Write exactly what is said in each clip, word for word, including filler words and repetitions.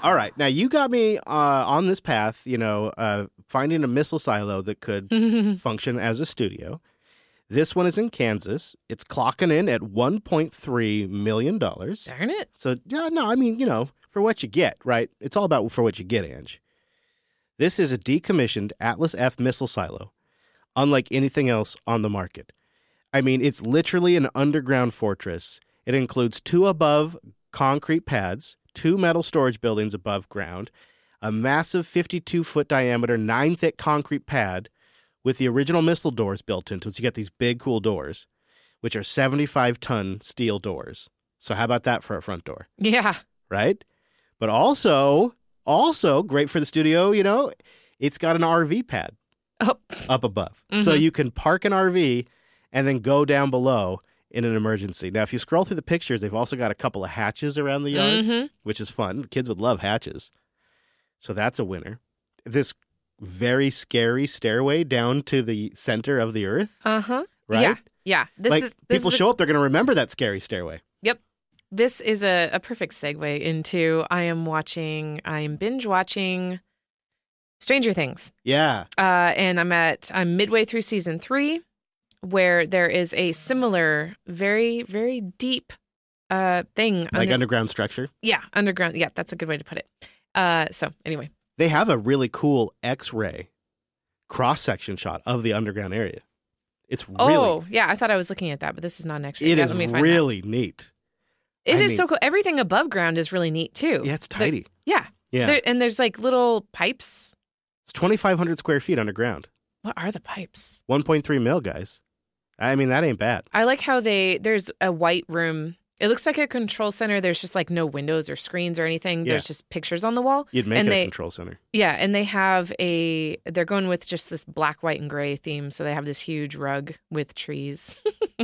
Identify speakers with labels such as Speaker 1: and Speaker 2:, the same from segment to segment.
Speaker 1: All right. Now, you got me uh, on this path, you know, uh, finding a missile silo that could function as a studio. This one is in Kansas. It's clocking in at one point three million dollars.
Speaker 2: Darn it.
Speaker 1: So, yeah, no, I mean, you know, for what you get, right? It's all about for what you get, Ange. This is a decommissioned Atlas F missile silo, unlike anything else on the market. I mean, it's literally an underground fortress. It includes two above concrete pads, two metal storage buildings above ground, a massive fifty-two foot diameter, nine thick concrete pad with the original missile doors built into it. So you get these big, cool doors, which are seventy-five ton steel doors. So how about that for a front door?
Speaker 2: Yeah.
Speaker 1: Right? But also, also great for the studio, you know, it's got an R V pad
Speaker 2: oh.
Speaker 1: up above.
Speaker 2: Mm-hmm.
Speaker 1: So you can park an R V and then go down below in an emergency. Now, if you scroll through the pictures, they've also got a couple of hatches around the yard,
Speaker 2: mm-hmm.
Speaker 1: which is fun. Kids would love hatches. So that's a winner. This very scary stairway down to the center of the earth.
Speaker 2: Uh-huh.
Speaker 1: Right?
Speaker 2: Yeah. Yeah. This
Speaker 1: like,
Speaker 2: is, this
Speaker 1: people
Speaker 2: is a,
Speaker 1: show up, they're going to remember that scary stairway.
Speaker 2: Yep. This is a, a perfect segue into I am watching, I am binge watching Stranger Things.
Speaker 1: Yeah.
Speaker 2: Uh, and I'm at, I'm midway through season three, where there is a similar, very, very deep uh, thing.
Speaker 1: Like
Speaker 2: under,
Speaker 1: underground structure?
Speaker 2: Yeah, underground. Yeah, that's a good way to put it. Uh, so anyway.
Speaker 1: They have a really cool X-ray cross-section shot of the underground area. It's really...
Speaker 2: Oh, yeah, I thought I was looking at that, but this is not an X-ray.
Speaker 1: It
Speaker 2: yeah,
Speaker 1: is
Speaker 2: let me find
Speaker 1: really
Speaker 2: that.
Speaker 1: neat.
Speaker 2: It
Speaker 1: I
Speaker 2: is
Speaker 1: mean,
Speaker 2: so cool. Everything above ground is really neat, too.
Speaker 1: Yeah, it's tidy.
Speaker 2: The, yeah.
Speaker 1: Yeah.
Speaker 2: There, and there's like little pipes.
Speaker 1: It's twenty-five hundred square feet underground.
Speaker 2: What are the pipes?
Speaker 1: one point three mil, guys. I mean, that ain't bad.
Speaker 2: I like how they, there's a white room. It looks like a control center. There's just like no windows or screens or anything.
Speaker 1: Yeah.
Speaker 2: There's just pictures on the wall.
Speaker 1: You'd make
Speaker 2: and
Speaker 1: it
Speaker 2: they,
Speaker 1: a control center.
Speaker 2: Yeah, and they have a, they're going with just this black, white, and gray theme. So they have this huge rug with trees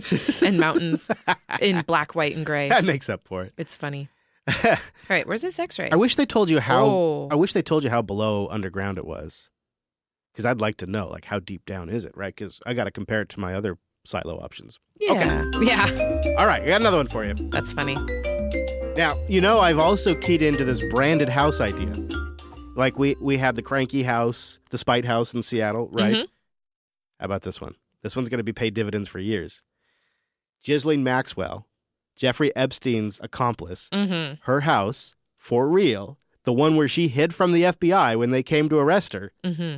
Speaker 2: and mountains in black, white, and gray.
Speaker 1: That makes up for it.
Speaker 2: It's funny. All right, where's this X-ray?
Speaker 1: I wish they told you how.
Speaker 2: Oh.
Speaker 1: I wish they told you how below underground it was, because I'd like to know, like, how deep down is it, right? Because I got to compare it to my other silo options.
Speaker 2: Yeah.
Speaker 1: Okay.
Speaker 2: Yeah.
Speaker 1: All right, I got another one for you.
Speaker 2: That's funny.
Speaker 1: Now, you know, I've also keyed into this branded house idea. Like we we had the Cranky House, the Spite House in Seattle, right?
Speaker 2: Mm-hmm.
Speaker 1: How about this one? This one's going to be paid dividends for years. Ghislaine Maxwell, Jeffrey Epstein's accomplice,
Speaker 2: Mm-hmm.
Speaker 1: her house, for real, the one where she hid from the F B I when they came to arrest her,
Speaker 2: Mm-hmm.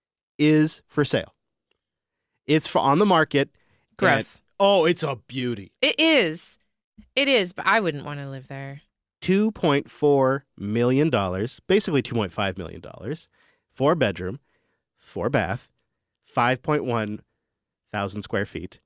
Speaker 1: is for sale. It's for, on the market.
Speaker 2: Gross.
Speaker 1: And, oh, it's a beauty.
Speaker 2: It is. It is, but I wouldn't want to live there.
Speaker 1: two point four million dollars, basically two point five million dollars, four bedroom, four bath, five point one thousand square feet.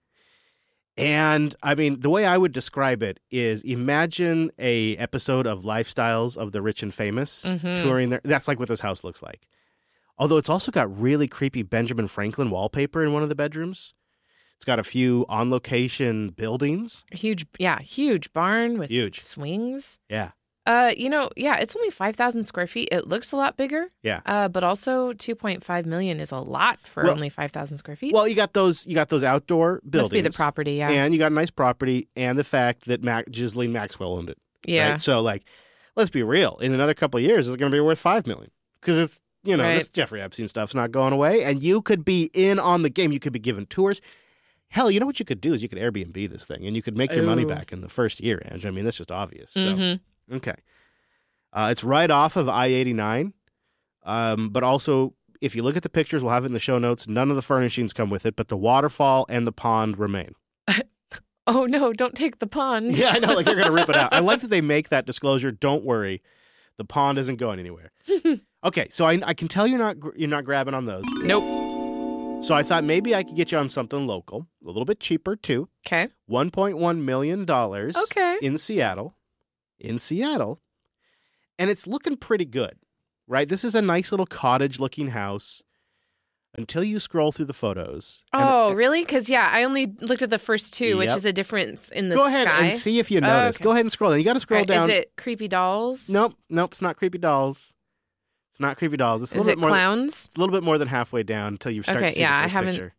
Speaker 1: And I mean, the way I would describe it is imagine a episode of Lifestyles of the Rich and Famous
Speaker 2: Mhm.
Speaker 1: touring there. That's like what this house looks like. Although it's also got really creepy Benjamin Franklin wallpaper in one of the bedrooms. It's got a few on-location buildings.
Speaker 2: Huge, yeah, huge barn with
Speaker 1: Huge.
Speaker 2: swings.
Speaker 1: Yeah.
Speaker 2: Uh, you know, yeah, it's only five thousand square feet. It looks a lot bigger.
Speaker 1: Yeah.
Speaker 2: Uh, but also two point five million is a lot for
Speaker 1: Well-
Speaker 2: only five thousand square feet.
Speaker 1: Well, you got those you got those outdoor buildings.
Speaker 2: Must be the property, yeah.
Speaker 1: And you got a nice property and the fact that Mac- Ghislaine Maxwell owned it.
Speaker 2: yeah.
Speaker 1: Right? So, like, let's be real. In another couple of years, it's going to be worth five million dollars. Because it's, you know,
Speaker 2: Right.
Speaker 1: this Jeffrey Epstein stuff's not going away. And you could be in on the game. You could be given tours. Hell, you know what you could do is you could Airbnb this thing. And you could make your money
Speaker 2: Ooh.
Speaker 1: back in the first year, Ange. I mean, that's just obvious. So,
Speaker 2: Mhm.
Speaker 1: okay. Uh, it's right off of I eighty-nine. Um, but also, if you look at the pictures, we'll have it in the show notes. None of the furnishings come with it, but the waterfall and the pond remain.
Speaker 2: Oh, no, don't take the pond.
Speaker 1: Yeah, I know. Like, they're going to rip it out. I like that they make that disclosure. Don't worry. The pond isn't going anywhere. Okay, so I, I can tell you're not gr- you're not grabbing on those.
Speaker 2: Nope.
Speaker 1: So I thought maybe I could get you on something local, a little bit cheaper too.
Speaker 2: Okay.
Speaker 1: one point one million dollars
Speaker 2: Okay.
Speaker 1: in Seattle. In Seattle. And it's looking pretty good, right? This is a nice little cottage-looking house until you scroll through the photos. And-
Speaker 2: Oh, really? Because, yeah, I only looked at the first two, which
Speaker 1: Yep.
Speaker 2: is a difference in the
Speaker 1: Go
Speaker 2: sky.
Speaker 1: ahead and see if you
Speaker 2: Oh,
Speaker 1: notice.
Speaker 2: okay.
Speaker 1: Go ahead and scroll down. You got to scroll
Speaker 2: Right,
Speaker 1: down.
Speaker 2: Is it creepy dolls?
Speaker 1: Nope, nope, it's not creepy dolls. It's not creepy dolls. It's a
Speaker 2: Is
Speaker 1: little
Speaker 2: it
Speaker 1: bit more.
Speaker 2: clowns?
Speaker 1: It's a little bit more than halfway down until you start
Speaker 2: Okay,
Speaker 1: to see
Speaker 2: yeah, I
Speaker 1: the first
Speaker 2: haven't-
Speaker 1: picture.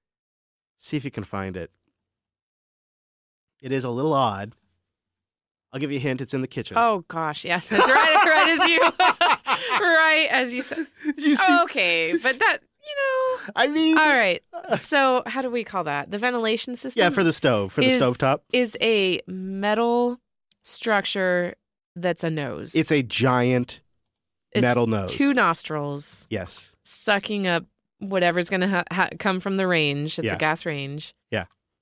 Speaker 1: See if you can find it. It is a little odd. I'll give you a hint. It's in the kitchen.
Speaker 2: Oh, gosh. Yeah, that's right. Right as you, right as you said.
Speaker 1: You see,
Speaker 2: okay, but that, you know.
Speaker 1: I mean.
Speaker 2: All right. So how do we call that? The ventilation system?
Speaker 1: Yeah, for the stove, for the
Speaker 2: is,
Speaker 1: stovetop.
Speaker 2: Is a metal structure that's a nose.
Speaker 1: It's a giant
Speaker 2: it's
Speaker 1: metal nose.
Speaker 2: Two nostrils.
Speaker 1: Yes.
Speaker 2: Sucking up whatever's going to ha- ha- come from the range. It's
Speaker 1: Yeah.
Speaker 2: a gas range.
Speaker 1: Yeah.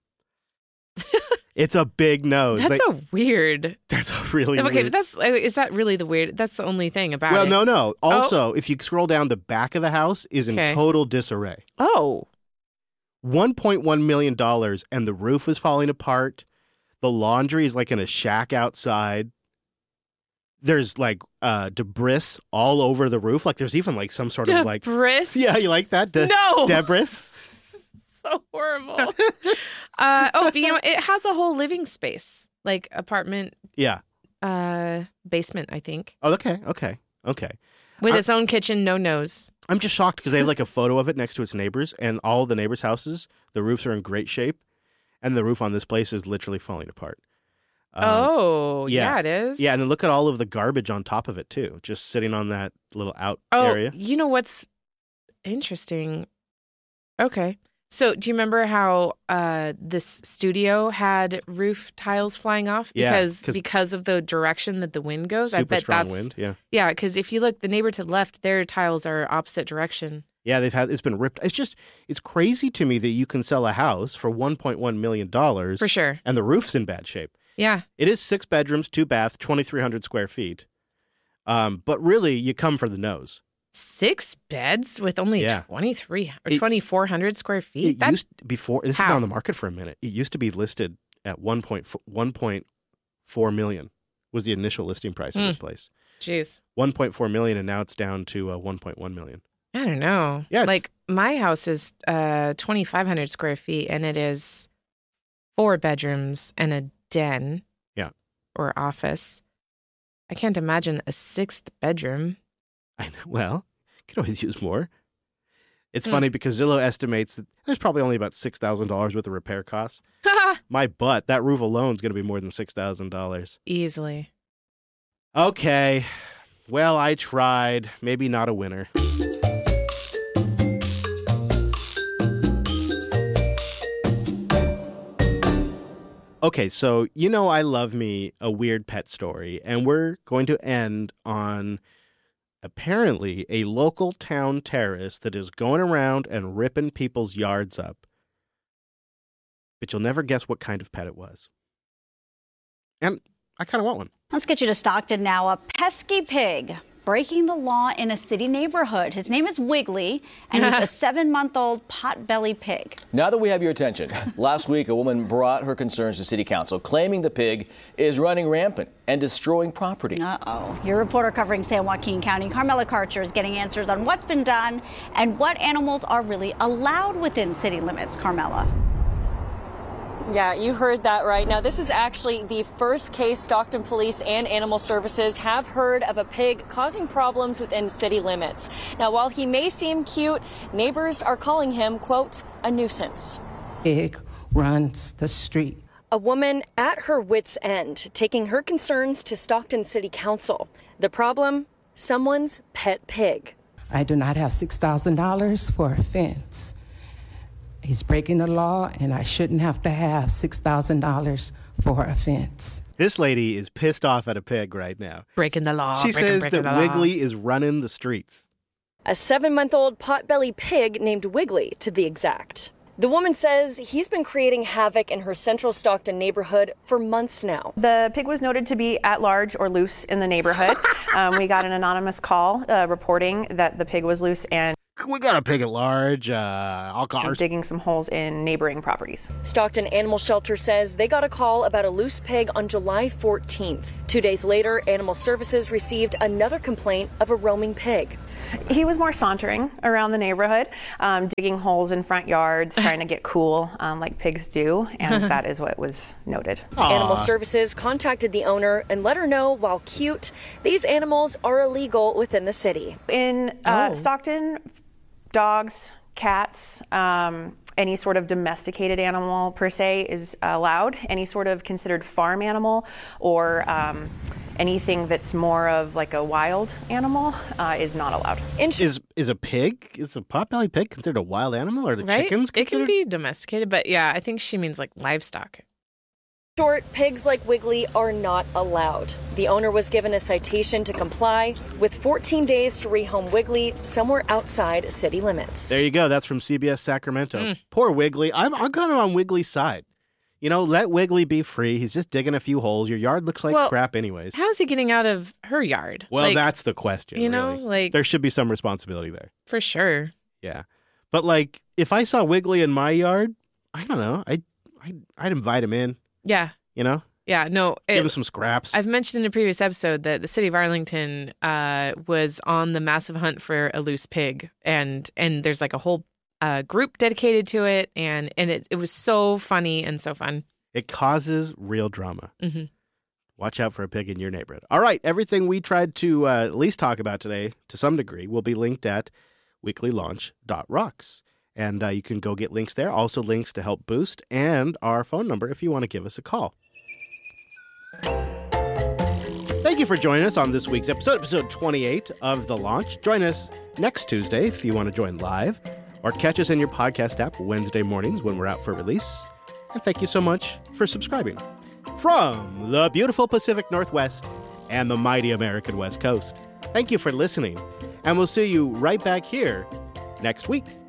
Speaker 1: It's a big nose.
Speaker 2: That's
Speaker 1: They-
Speaker 2: so weird.
Speaker 1: That's a really
Speaker 2: Okay,
Speaker 1: weird.
Speaker 2: but that's is that really the weird? That's the only thing about
Speaker 1: Well,
Speaker 2: it.
Speaker 1: no, no. Also, if you scroll down, the back of the house is in
Speaker 2: Okay.
Speaker 1: total disarray.
Speaker 2: Oh,
Speaker 1: one point one million dollars, and the roof is falling apart. The laundry is like in a shack outside. There's like uh, debris all over the roof. Like there's even like some sort of like.
Speaker 2: debris.
Speaker 1: Yeah, you like that? De-
Speaker 2: No.
Speaker 1: Debris?
Speaker 2: So horrible. uh, oh, but you know, it has a whole living space, like apartment,
Speaker 1: Yeah.
Speaker 2: uh, basement, I think,
Speaker 1: Oh, okay, okay, okay.
Speaker 2: with
Speaker 1: I-
Speaker 2: its own kitchen, no nose.
Speaker 1: I'm just shocked because they have like a photo of it next to its neighbors, and all the neighbors' houses, the roofs are in great shape, and the roof on this place is literally falling apart. Um,
Speaker 2: oh,
Speaker 1: yeah.
Speaker 2: yeah. it is.
Speaker 1: Yeah, and then look at all of the garbage on top of it too, just sitting on that little out
Speaker 2: oh,
Speaker 1: area.
Speaker 2: you know what's interesting? Okay. So, do you remember how uh, this studio had roof tiles flying off
Speaker 1: Yeah,
Speaker 2: because
Speaker 1: 'cause-
Speaker 2: because of the direction that the wind goes? I
Speaker 1: Super
Speaker 2: bet
Speaker 1: strong
Speaker 2: that's
Speaker 1: wind. Yeah,
Speaker 2: yeah. Because if you look, the neighbor to the left, their tiles are opposite direction.
Speaker 1: yeah. They've had it's been ripped. It's just it's crazy to me that you can sell a house for one point one million dollars
Speaker 2: For sure.
Speaker 1: and the roof's in bad shape.
Speaker 2: Yeah.
Speaker 1: It is six bedrooms, two bath, twenty-three hundred square feet. Um, but really, you come for the nose.
Speaker 2: Six beds with only
Speaker 1: Yeah.
Speaker 2: twenty-three or
Speaker 1: It-
Speaker 2: twenty-four hundred square feet.
Speaker 1: It
Speaker 2: That's
Speaker 1: used before this has
Speaker 2: How?
Speaker 1: been on the market for a minute. It used to be listed at one point one point four million was the initial listing price of
Speaker 2: Mm.
Speaker 1: this place.
Speaker 2: jeez.
Speaker 1: One point four million, and now it's down to uh, one point one million.
Speaker 2: I don't know.
Speaker 1: Yeah, it's-
Speaker 2: like my house is uh, twenty-five hundred square feet, and it is four bedrooms and a den.
Speaker 1: Yeah.
Speaker 2: Or office. I can't imagine a sixth bedroom.
Speaker 1: I know. Well, could always use more. It's
Speaker 2: Mm.
Speaker 1: funny because Zillow estimates that there's probably only about six thousand dollars worth of repair costs. My butt, that roof alone is going to be more than six thousand dollars.
Speaker 2: Easily.
Speaker 1: Okay. Well, I tried. Maybe not a winner. Okay, so you know I love me a weird pet story, and we're going to end on apparently a local town terrorist that is going around and ripping people's yards up. But you'll never guess what kind of pet it was. And I kind of want one.
Speaker 3: Let's get you to Stockton now. A pesky pig breaking the law in a city neighborhood. His name is Wiggly, and he's a seven-month-old potbelly pig.
Speaker 4: Now that we have your attention, last week a woman brought her concerns to City Council, claiming the pig is running rampant and destroying property.
Speaker 3: Uh-oh. Your reporter covering San Joaquin County, Carmela Karcher, is getting answers on what's been done and what animals are really allowed within city limits. Carmela.
Speaker 5: Yeah, you heard that right. Now, this is actually the first case Stockton Police and Animal Services have heard of a pig causing problems within city limits. Now, while he may seem cute, neighbors are calling him, quote, a nuisance.
Speaker 6: Pig runs the street.
Speaker 5: A woman at her wit's end, taking her concerns to Stockton City Council. The problem? Someone's pet pig.
Speaker 6: I do not have six thousand dollars for a fence. He's breaking the law, and I shouldn't have to have six thousand dollars for a fence.
Speaker 1: This lady is pissed off at a pig right now.
Speaker 2: Breaking the law.
Speaker 1: She
Speaker 2: breaking,
Speaker 1: says
Speaker 2: breaking
Speaker 1: that
Speaker 2: the law.
Speaker 1: Wiggly is running the streets.
Speaker 5: A seven-month-old potbelly pig named Wiggly, to be exact. The woman says he's been creating havoc in her central Stockton neighborhood for months now.
Speaker 7: The pig was noted to be at large or loose in the neighborhood. um, we got an anonymous call uh, reporting that the pig was loose and
Speaker 1: We got a pig at large. Uh, all cars.
Speaker 7: digging some holes in neighboring properties.
Speaker 5: Stockton Animal Shelter says they got a call about a loose pig on July fourteenth. Two days later, Animal Services received another complaint of a roaming pig.
Speaker 7: He was more sauntering around the neighborhood, um, digging holes in front yards, trying to get cool um, like pigs do, and that is what was noted.
Speaker 1: Aww.
Speaker 5: Animal Services contacted the owner and let her know while cute, these animals are illegal within the city.
Speaker 7: In uh,
Speaker 2: Oh.
Speaker 7: Stockton, dogs, cats, um, any sort of domesticated animal per se is allowed. Any sort of considered farm animal or um, anything that's more of like a wild animal uh, is not allowed.
Speaker 1: Is is a pig, is a potbelly pig considered a wild animal, or the
Speaker 2: Right?
Speaker 1: chickens
Speaker 2: It
Speaker 1: considered?
Speaker 2: can be domesticated, but yeah, I think she means like livestock.
Speaker 5: Short, pigs like Wiggly are not allowed. The owner was given a citation to comply with fourteen days to rehome Wiggly somewhere outside city limits.
Speaker 1: There you go. That's from C B S Sacramento.
Speaker 2: Mm.
Speaker 1: Poor Wiggly. I'm, I'm kind of on Wiggly's side. You know, let Wiggly be free. He's just digging a few holes. Your yard looks like
Speaker 2: Well,
Speaker 1: crap anyways.
Speaker 2: How is he getting out of her yard?
Speaker 1: Well,
Speaker 2: Like,
Speaker 1: that's the question,
Speaker 2: you know,
Speaker 1: really.
Speaker 2: like
Speaker 1: There should be some responsibility there.
Speaker 2: for sure.
Speaker 1: Yeah. But, like, if I saw Wiggly in my yard, I don't know. I'd, I'd, I'd invite him in,
Speaker 2: Yeah.
Speaker 1: you know?
Speaker 2: Yeah. No.
Speaker 1: Give him
Speaker 2: It,
Speaker 1: some scraps.
Speaker 2: I've mentioned in a previous episode that the city of Arlington uh, was on the massive hunt for a loose pig, and and there's like a whole uh, group dedicated to it, and and it, it was so funny and so fun.
Speaker 1: It causes real drama.
Speaker 2: hmm
Speaker 1: Watch out for a pig in your neighborhood. All right. Everything we tried to uh, at least talk about today, to some degree, will be linked at weekly launch dot rocks. And uh, you can go get links there. Also links to Help Boost and our phone number if you want to give us a call. Thank you for joining us on this week's episode, episode twenty-eight of The Launch. Join us next Tuesday if you want to join live, or catch us in your podcast app Wednesday mornings when we're out for release. And thank you so much for subscribing. From the beautiful Pacific Northwest and the mighty American West Coast, thank you for listening, and we'll see you right back here next week.